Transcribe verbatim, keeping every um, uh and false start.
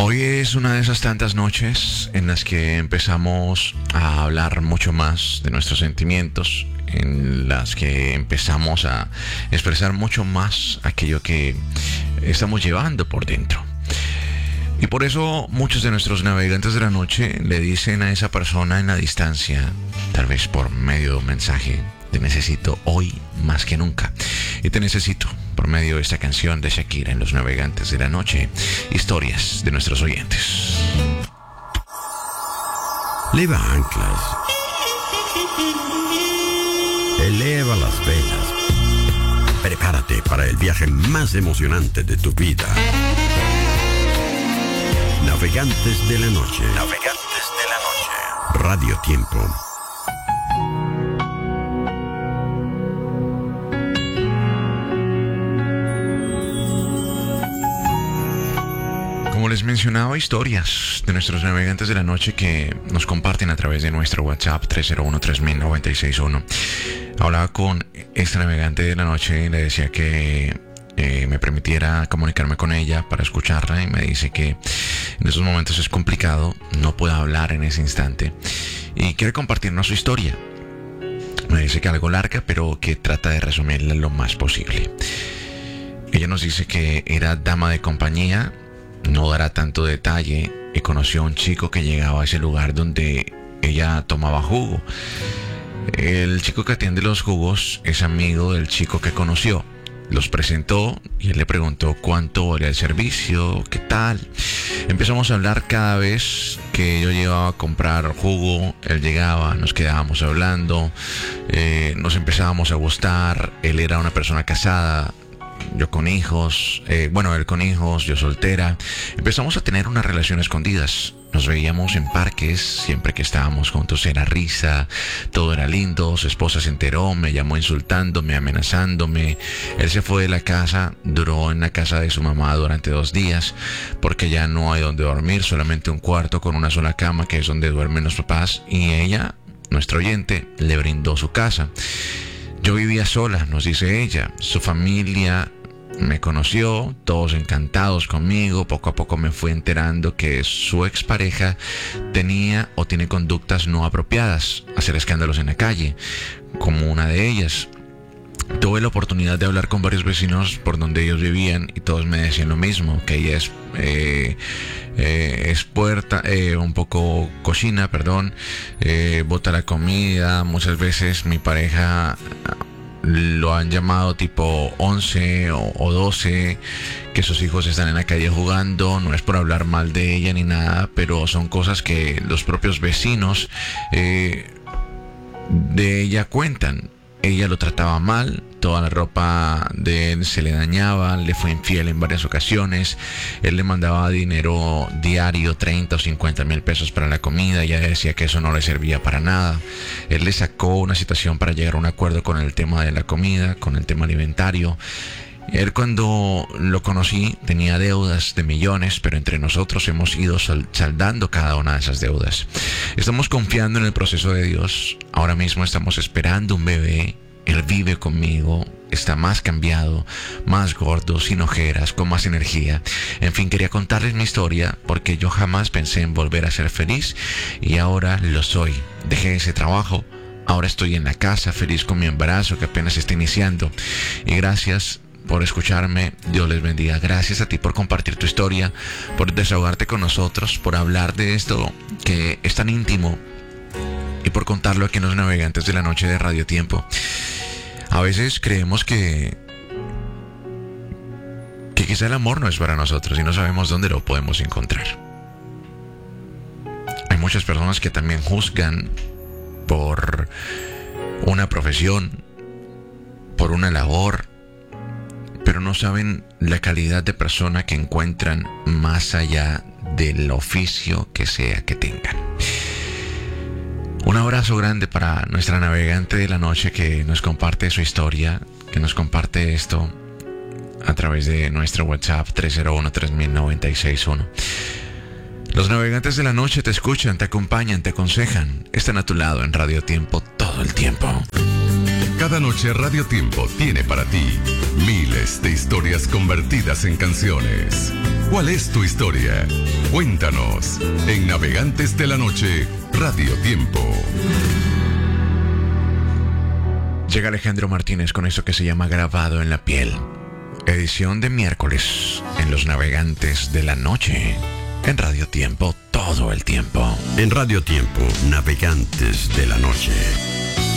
Hoy es una de esas tantas noches en las que empezamos a hablar mucho más de nuestros sentimientos, en las que empezamos a expresar mucho más aquello que estamos llevando por dentro. Y por eso muchos de nuestros navegantes de la noche le dicen a esa persona en la distancia, tal vez por medio de un mensaje: te necesito hoy más que nunca. Y te necesito por medio de esta canción de Shakira en Los Navegantes de la Noche. Historias de nuestros oyentes. Leva anclas. Eleva las velas. Prepárate para el viaje más emocionante de tu vida. Navegantes de la Noche. Navegantes de la Noche. Radio Tiempo. Como les mencionaba, historias de nuestros navegantes de la noche que nos comparten a través de nuestro WhatsApp tres cero uno, tres mil, nueve seis uno. Hablaba con esta navegante de la noche y le decía que eh, me permitiera comunicarme con ella para escucharla, y me dice que en esos momentos es complicado, no puede hablar en ese instante y quiere compartirnos su historia. Me dice que algo larga, pero que trata de resumirla lo más posible. Ella nos dice que era dama de compañía, no dará tanto detalle, y conoció a un chico que llegaba a ese lugar donde ella tomaba jugo. El chico que atiende los jugos es amigo del chico que conoció. Los presentó y él le preguntó cuánto valía el servicio, qué tal. Empezamos a hablar cada vez que yo llegaba a comprar jugo, él llegaba, nos quedábamos hablando, eh, nos empezábamos a gustar. Él era una persona casada, yo con hijos, eh, bueno, él con hijos, yo soltera. Empezamos a tener unas relaciones escondidas. Nos veíamos en parques, siempre que estábamos juntos era risa, todo era lindo. Su esposa se enteró, me llamó insultándome, amenazándome. Él se fue de la casa, duró en la casa de su mamá durante dos días, porque ya no hay donde dormir, solamente un cuarto con una sola cama, que es donde duermen los papás, y ella, nuestro oyente, le brindó su casa. Yo vivía sola, nos dice ella. Su familia me conoció, todos encantados conmigo. Poco a poco me fui enterando que su expareja tenía o tiene conductas no apropiadas, hacer escándalos en la calle, como una de ellas. Tuve la oportunidad de hablar con varios vecinos por donde ellos vivían y todos me decían lo mismo, que ella es eh, eh, es puerta, eh, un poco cochina, perdón, eh, bota la comida. Muchas veces mi pareja lo han llamado tipo once o, o doce, que sus hijos están en la calle jugando. No es por hablar mal de ella ni nada, pero son cosas que los propios vecinos eh, de ella cuentan. Ella lo trataba mal, toda la ropa de él se le dañaba, le fue infiel en varias ocasiones. Él le mandaba dinero diario, treinta o cincuenta mil pesos para la comida. Ella decía que eso no le servía para nada. Él le sacó una situación para llegar a un acuerdo con el tema de la comida, con el tema alimentario. Él, cuando lo conocí, tenía deudas de millones, pero entre nosotros hemos ido saldando cada una de esas deudas. Estamos confiando en el proceso de Dios. Ahora mismo estamos esperando un bebé. Él vive conmigo, está más cambiado, más gordo, sin ojeras, con más energía. En fin, quería contarles mi historia porque yo jamás pensé en volver a ser feliz, y ahora lo soy. Dejé ese trabajo, ahora estoy en la casa, feliz con mi embarazo que apenas está iniciando. Y gracias por escucharme, Dios les bendiga. Gracias a ti por compartir tu historia, por desahogarte con nosotros, por hablar de esto que es tan íntimo, y por contarlo aquí en Los Navegantes de la Noche de Radio Tiempo. A veces creemos que que quizá el amor no es para nosotros y no sabemos dónde lo podemos encontrar. Hay muchas personas que también juzgan por una profesión, por una labor, pero no saben la calidad de persona que encuentran más allá del oficio que sea que tengan. Un abrazo grande para nuestra navegante de la noche que nos comparte su historia, que nos comparte esto a través de nuestro WhatsApp tres cero uno, tres mil, nueve seis uno. Los navegantes de la noche te escuchan, te acompañan, te aconsejan. Están a tu lado en Radio Tiempo todo el tiempo. Cada noche Radio Tiempo tiene para ti miles de historias convertidas en canciones. ¿Cuál es tu historia? Cuéntanos en Navegantes de la Noche, Radio Tiempo. Llega Alejandro Martínez con esto que se llama Grabado en la Piel. Edición de miércoles en Los Navegantes de la Noche. En Radio Tiempo, todo el tiempo. En Radio Tiempo, Navegantes de la Noche.